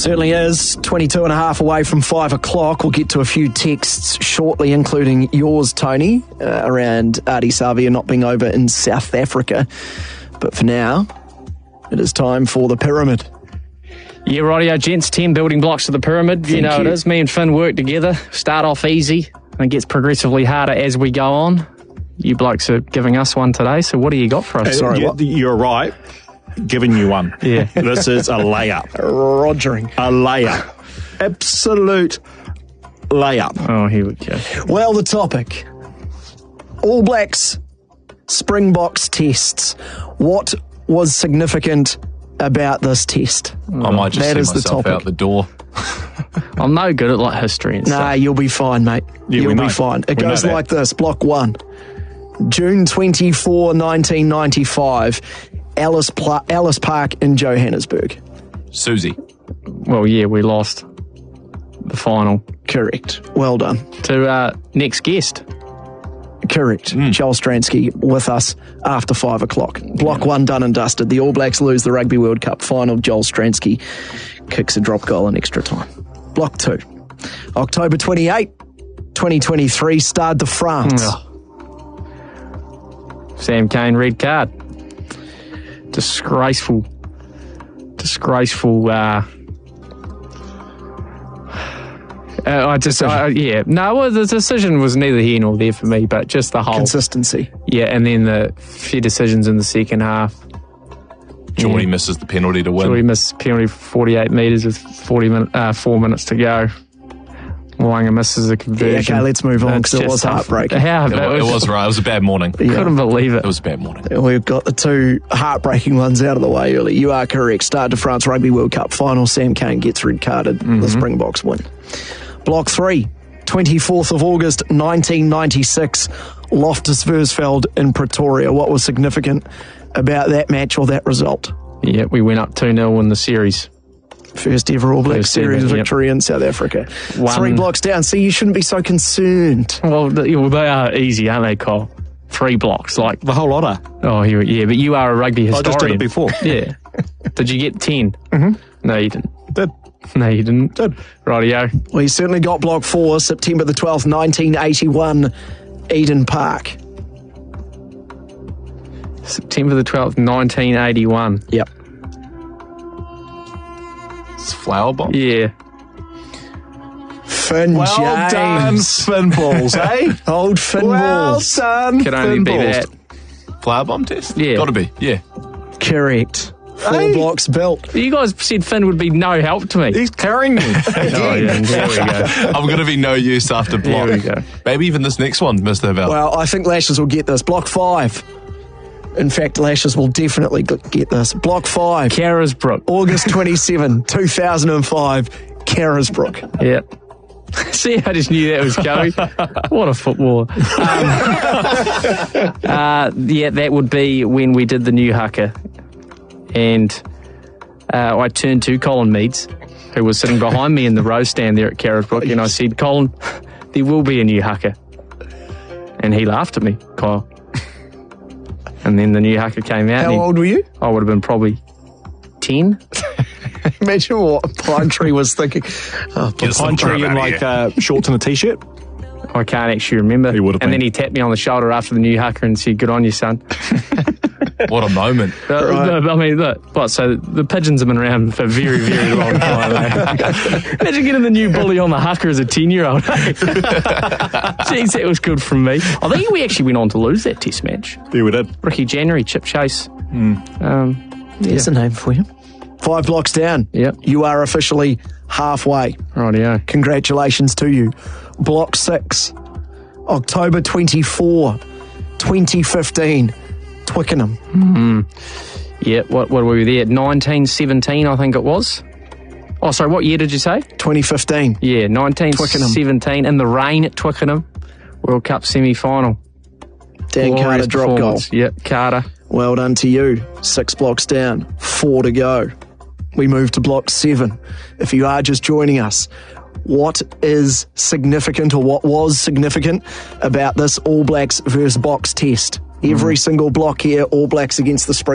Certainly is. 22 and a half away from 5 o'clock. We'll get to a few texts shortly, including yours, Tony, around Ardie Savea not being over in South Africa. But for now, it is time for the pyramid. Yeah, rightio, gents. 10 building blocks of the pyramid. You know it is. Me and Finn work together. Start off easy and it gets progressively harder as we go on. You blokes are giving us one today, so what do you got for us? Sorry, you're right. Giving you one. Yeah. This is a layup. Rogering. A layup. Absolute layup. Oh, here we go. Well, the topic. All Blacks Springboks tests. What was significant about this test? I might just That see is the myself topic. out the door. I'm no good at like history and Nah, stuff. you'll be fine, mate. Yeah, You'll we know. be fine. It We goes know that. like this. Block 1. June 24, 1995. Ellis Park in Johannesburg. Susie. Well, yeah, we lost the final. Correct. Well done. To next guest. Correct. Joel Stransky with us after 5 o'clock. Block 1 done and dusted. The All Blacks lose the Rugby World Cup final. Joel Stransky kicks a drop goal in extra time. Block 2. October 28, 2023. Stade de France. Sam Cane, red card. Disgraceful. The decision was neither here nor there for me, but just the whole Consistency. Yeah, and then the few decisions in the second half. Geordie misses the penalty to win. Geordie missed penalty for 48 metres with 4 minutes to go. Mwanga misses a conversion. Okay, let's move on It's because it just was tough. heartbreaking. How? It was right. It was a bad morning. Couldn't believe it. It was a bad morning. We've got the two heartbreaking ones out of the way early. You are correct. Stade de France Rugby World Cup final. Sam Cane gets red carded. The Springboks win. Block 3, 24th of August, 1996. Loftus Versfeld in Pretoria. What was significant about that match or that result? Yeah, we went up 2-0 in the series. First ever All Black First Series ever, victory in South Africa. One- 3 blocks down. See, you shouldn't be so concerned. Well, they are easy, aren't they, Kyle? 3 blocks, like. The whole lot of. Oh, yeah, but you are a rugby I historian. just did it before. Yeah. Did you get 10? No, you didn't. Did. No, you didn't. Did. Rightio. Well, you certainly got block 4, September the 12th, 1981, Eden Park. September the 12th, 1981. Yep. It's Flower Bomb. Yeah. Finn Well done, James. Finn Balls, eh? Old Finn Well Balls. done, Could only Finn be Balls. that. Flower Bomb test? Yeah. Gotta be, yeah. Correct. 4 Hey. blocks built. You guys said Finn would be no help to me. He's carrying me. Oh, yeah, there we go. I'm gonna be no use after block. There we go. Maybe even this next one, Mr. Val. Well, I think Lashes will get this. Block 5. In fact, Lashes will definitely get this. Block 5. Carisbrook. August 27, 2005. Carisbrook. Yeah. See, I just knew that was coming. What a footballer. Yeah, that would be when we did the new haka. And I turned to Colin Meads, who was sitting behind me in the row stand there at Carisbrook, and I said, Colin, there will be a new haka. And he laughed at me, Kyle. And then the new haka came out. How and old were you? I would have been probably 10. Imagine what Pine Tree was thinking. Oh, Get some Pine tree in crap like out shorts and a t-shirt. I can't actually remember. He would have and been. then he tapped me on the shoulder after the new haka and said, good on you, son. What a moment. I mean, look, what, so the pigeons have been around for a very, very long time. Eh? Imagine getting the new bully on the haka as a 10-year-old. Jeez, that was good from me. I think we actually went on to lose that test match. Yeah, we did. Ricky January, Chip Chase. There's a name for you. 5 blocks down. Yep. You are officially halfway. Rightio. Congratulations to you. Block 6, October 24, 2015, Twickenham. Yeah, what were we there? 1917, I think it was. Oh, sorry, what year did you say? 2015. Yeah, 1917 in the rain at Twickenham. World Cup semi-final. Dan Carter Glorious drop goal. performance. Yep, Carter. Well done to you. 6 blocks down, 4 to go. We move to block 7. If you are just joining us, what is significant or what was significant about this All Blacks versus Box test? Every single block here, All Blacks against the Springboks.